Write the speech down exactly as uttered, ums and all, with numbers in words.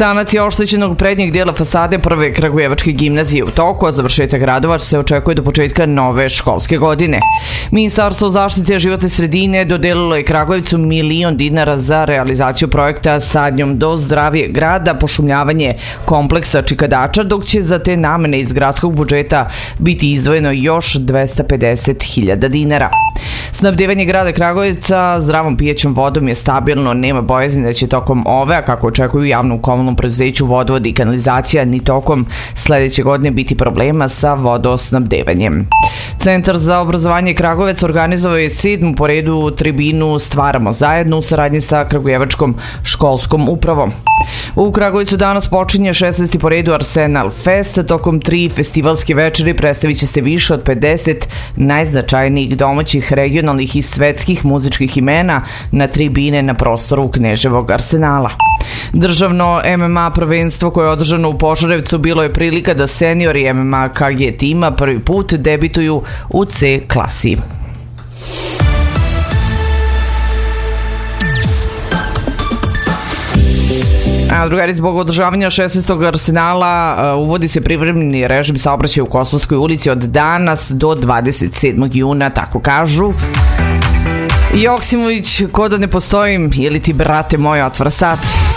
Sanacija oštećenog prednjeg dijela fasade prve kragujevačke gimnazije u toku, a završetak radova se očekuje do početka nove školske godine. Ministarstvo zaštite životne sredine dodelilo je Kragujevcu milion dinara za realizaciju projekta Sadnjom do zdravijeg grada, pošumljavanje kompleksa Čikadača, dok će za te namene iz gradskog budžeta biti izdvojeno još dvesta pedeset hiljada dinara. Snabdevanje grada Kragujevca zdravom pijećom vodom je stabilno, nema bojazni da će tokom ove, a kako očekuju javnom komunalnom preduzeću Vodovod i kanalizacija, ni tokom sledeće godine biti problema sa vodosnabdevanjem. Centar za obrazovanje Kragujevac organizovao je sedmu po redu tribinu Stvaramo zajedno u saradnji sa Kragujevačkom školskom upravom. U Kragujevcu danas počinje šesnaesti po redu Arsenal Fest. Tokom tri festivalske večeri predstavit će se više od pedeset najznačajnijih domaćih, regionalnih i svetskih muzičkih imena na tribine na prostoru Kneževog arsenala. Državno M M A prvenstvo koje je održano u Požarevcu bilo je prilika da seniori M M A K G tima prvi put debituju u C klasi. A drugari, zbog održavanja šesnaestog arsenala uvodi se privremeni režim saobraćaja u Kosovskoj ulici od danas do dvadeset sedmog juna, tako kažu. Joksimović, ko da ne postojim, ili ti, brate moj, otvara sat.